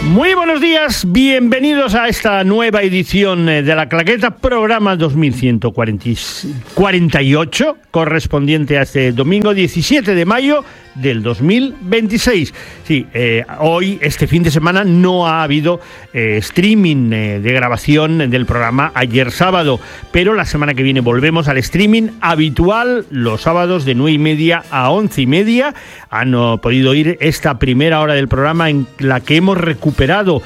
Muy buenos días, bienvenidos a esta nueva edición de La Claqueta, programa 2148, correspondiente a este domingo 17 de mayo del 2026. Sí, hoy, este fin de semana, no ha habido streaming de grabación del programa ayer sábado, pero la semana que viene volvemos al streaming habitual, los sábados de 9:30 a 11:30. Han podido oír esta primera hora del programa en la que hemos recuperado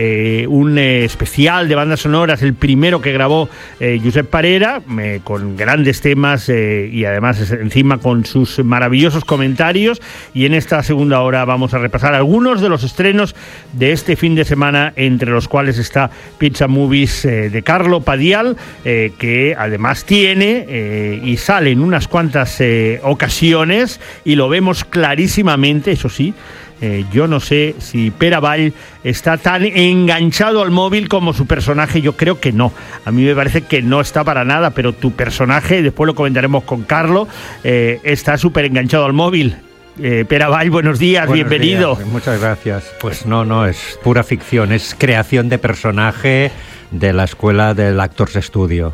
un especial de bandas sonoras, el primero que grabó Josep Parera, con grandes temas y además encima con sus maravillosos comentarios. Y en esta segunda hora vamos a repasar algunos de los estrenos de este fin de semana, entre los cuales está Pizza Movies de Carlo Padial, que además tiene y sale en unas cuantas ocasiones y lo vemos clarísimamente, eso sí. Yo no sé si Pere Avall está tan enganchado al móvil como su personaje, yo creo que no. A mí me parece que no está para nada, pero tu personaje, después lo comentaremos con Carlo, está súper enganchado al móvil. Pere Avall, buenos días, bienvenido. Días, muchas gracias. Pues no, es pura ficción, es creación de personaje de la escuela del Actors Studio.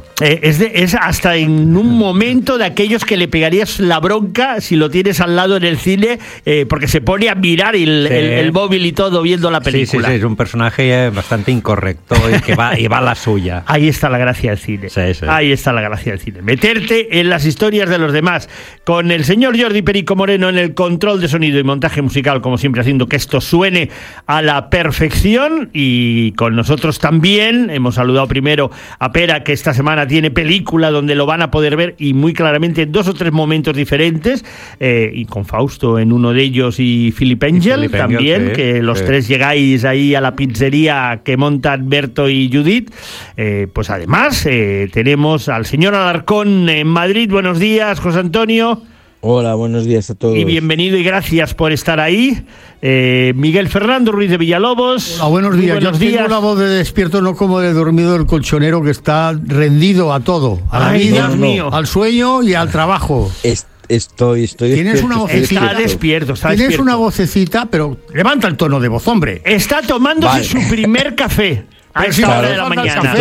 Es hasta en un momento de aquellos que le pegarías la bronca si lo tienes al lado en el cine, porque se pone a mirar el móvil y todo viendo la película. Sí, es un personaje bastante incorrecto y que va a la suya. Ahí está la gracia del cine. Sí. Ahí está la gracia del cine. Meterte en las historias de los demás. Con el señor Jordi Perico Moreno en el control de sonido y montaje musical, como siempre, haciendo que esto suene a la perfección. Y con nosotros también hemos saludado primero a Pera, que esta semana tiene película donde lo van a poder ver, y muy claramente en 2 o 3 momentos diferentes, y con Fausto en uno de ellos y Philip Angel también, sí, que los tres llegáis ahí a la pizzería que montan Berto y Judith. Pues además tenemos al señor Alarcón en Madrid. Buenos días, José Antonio. Hola, buenos días a todos. Y bienvenido y gracias por estar ahí. Miguel Fernando Ruiz de Villalobos. Hola, buenos días. Yo tengo la voz de despierto, no como de dormido del colchonero que está rendido a todo, a la vida, al sueño y al trabajo. Estoy Tienes una vocecita. Está despierto. Tienes una vocecita, pero levanta el tono de voz, hombre. Está tomándose su primer café. A esta hora de la mañana.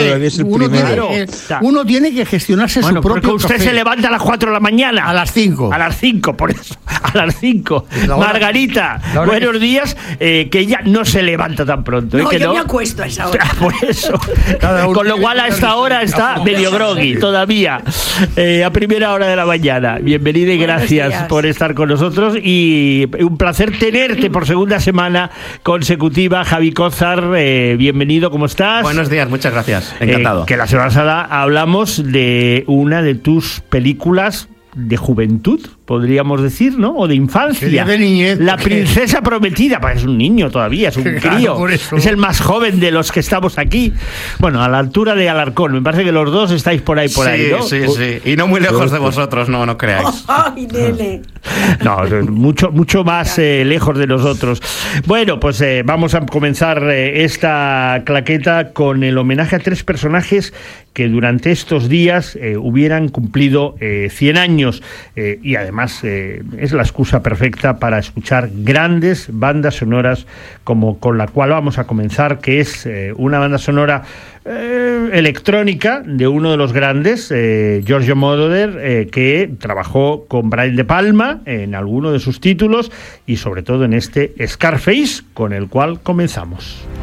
Uno tiene que gestionarse su propio porque usted café. Se levanta a las 4 de la mañana. A las 5. A las 5, por eso. A las 5. Margarita, buenos días. Que ella no se levanta tan pronto. No, que yo me acuesto a esa hora. Por eso. Con lo cual a esta hora está medio groggy todavía. A primera hora de la mañana. Bienvenida y gracias por estar con nosotros. Y un placer tenerte por segunda semana consecutiva. Javi Cózar, bienvenido, ¿cómo estás? Buenos días, muchas gracias. Encantado. Que la semana pasada hablamos de una de tus películas de juventud, podríamos decir, ¿no? O de infancia. De niñez. La princesa prometida. Pues es un niño todavía, es un crío. Claro, es el más joven de los que estamos aquí. Bueno, a la altura de Alarcón. Me parece que los dos estáis por ahí, ¿no? Sí. Y no muy lejos de vosotros, no creáis. ¡Ay, nene! No, mucho más lejos de nosotros. Bueno, pues vamos a comenzar esta claqueta con el homenaje a 3 personajes que durante estos días hubieran cumplido 100 años. Y además es la excusa perfecta para escuchar grandes bandas sonoras como con la cual vamos a comenzar, que es una banda sonora electrónica de uno de los grandes, Giorgio Moroder, que trabajó con Brian De Palma en alguno de sus títulos y sobre todo en este Scarface, con el cual comenzamos.